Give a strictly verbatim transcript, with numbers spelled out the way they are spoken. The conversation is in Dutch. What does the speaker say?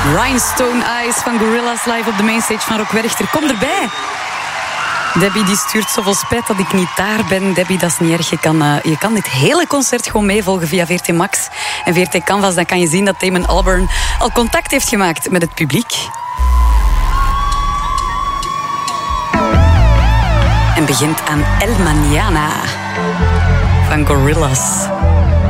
Rhinestone Eyes van Gorillaz live op de mainstage van Rock Werchter. Kom erbij. Debbie die stuurt zoveel spijt dat ik niet daar ben. Debbie, dat is niet erg. Je kan, uh, je kan dit hele concert gewoon meevolgen via V R T Max en V R T Canvas. Dan kan je zien dat Damon Albarn al contact heeft gemaakt met het publiek. En begint aan El Mañana van Gorillaz.